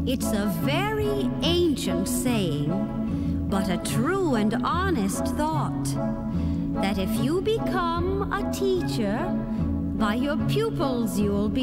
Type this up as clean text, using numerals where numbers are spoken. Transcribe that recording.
It's a very ancient saying, but a true and honest thought, that if you become a teacher, by your pupils you'll be